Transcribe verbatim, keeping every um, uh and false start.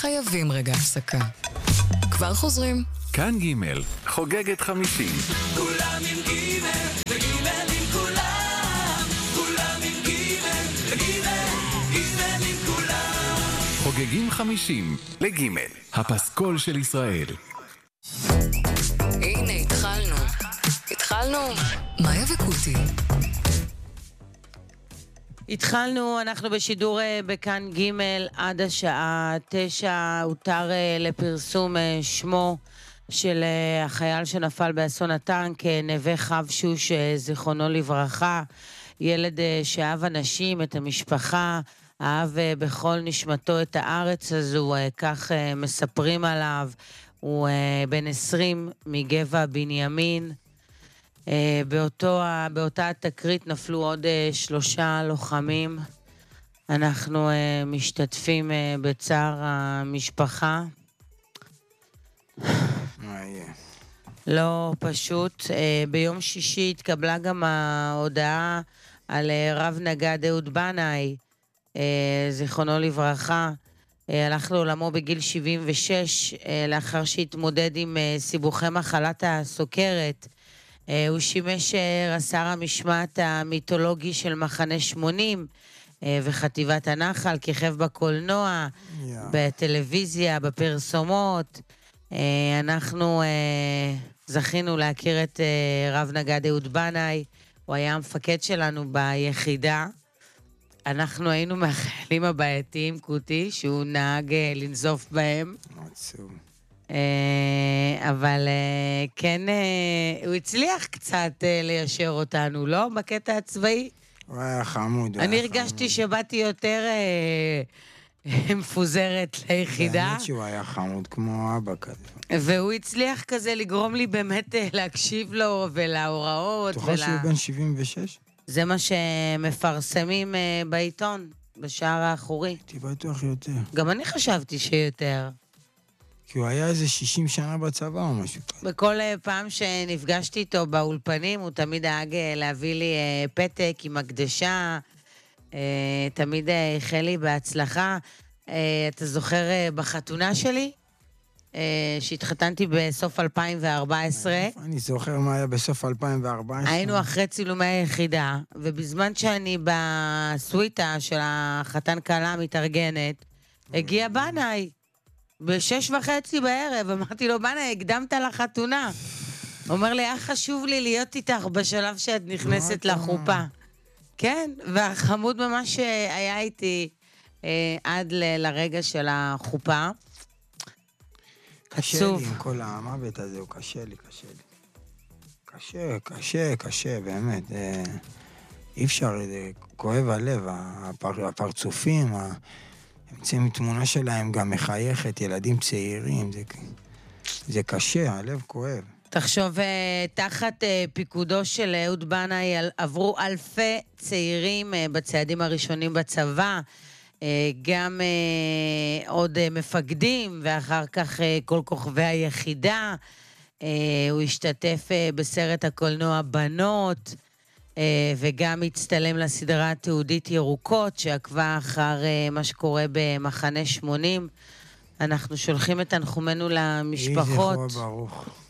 חייבים רגע הפסקה. כבר חוזרים. כאן ג' חוגגת חמישים. כולם עם ג' וג' עם כולם. כולם עם ג' וג' ג' עם כולם. חוגגים חמישים לג' הפסקול של ישראל. הנה התחלנו. התחלנו. מאיה וקוטי. התחלנו, אנחנו בשידור בכאן ג' עד השעה תשע, הותר לפרסום שמו של החייל שנפל באסון הטנק, נווה חבשוש, זיכרונו לברכה, ילד שאהב אנשים, את המשפחה, אהב בכל נשמתו את הארץ הזו, כך מספרים עליו, הוא בן עשרים מגבע בנימין, באותו, באותה תקרית נפלו עוד שלושה לוחמים. אנחנו משתתפים בצער המשפחה. לא פשוט. ביום שישי התקבלה גם ההודעה על רב נגד אהוד בנאי, זיכרונו לברכה. הלך לעולמו בגיל שבעים ושש, לאחר שהתמודד עם סיבוכי מחלת הסוכרת. הוא שימש רס"ר המשמעת המיתולוגי של מחנה שמונים וחטיבת הנחל, כיכב בקולנוע, yeah. בטלוויזיה, בפרסומות. אנחנו זכינו להכיר את רב נגד אהוד בנאי, הוא היה המפקד שלנו ביחידה. אנחנו היינו מהחיילים הבעייתיים, קוטי, שהוא נהג לנזוף בהם. עצוב. אבל כן, הוא הצליח קצת ליישר אותנו, לא? בקטע הצבאי. הוא היה חמוד. אני הרגשתי שבאתי יותר מפוזרת ליחידה. באמת שהוא היה חמוד כמו אבא כזה. והוא הצליח כזה לגרום לי באמת להקשיב לו ולהוראות. תוכל שהוא בן שבעים ושש? זה מה שמפרסמים בעיתון, בשער האחורי. הייתי בטוח יותר. גם אני חשבתי שיותר. כי הוא היה איזה שישים שנה בצבא או משהו. בכל פעם שנפגשתי איתו באולפנים, הוא תמיד דאג להביא לי פתק עם הקדשה, תמיד איחל לי בהצלחה. אתה זוכר בחתונה שלי? שהתחתנתי בסוף אלפיים וארבע עשרה. אני זוכר מה היה בסוף אלפיים וארבע עשרה. היינו אחרי צילומי היחידה, ובזמן שאני בסוויטה של החתן קלה מתארגנת, הגיע בנאי. בשש וחצי בערב, אמרתי לו, בנה, הקדמת לחתונה. אומר לי, היה חשוב לי להיות איתך בשלב שאת נכנסת לחופה. כן, והחמוד ממש היה איתי אה, עד ל- לרגע של החופה. קשה עצוב. לי עם כל המוות הזה, הוא קשה לי, קשה לי. קשה, קשה, קשה, באמת. אה, אי אפשר, זה כואב הלב, הפר, הפרצופים, ה... יוצאים תמונה שלהם גם מחייכת, ילדים צעירים, זה, זה קשה, הלב כואב. תחשוב, תחת פיקודו של אהוד בנאי עברו אלפי צעירים בצעדים הראשונים בצבא, גם עוד מפקדים, ואחר כך כל כוכבי היחידה. הוא השתתף בסרט הקולנוע בנות, וגם הצטלם לסדרה התיעודית ירוקות, שעקבה אחר מה שקורה במחנה שמונים. אנחנו שולחים את תנחומנו למשפחות. יהי זכרו ברוך.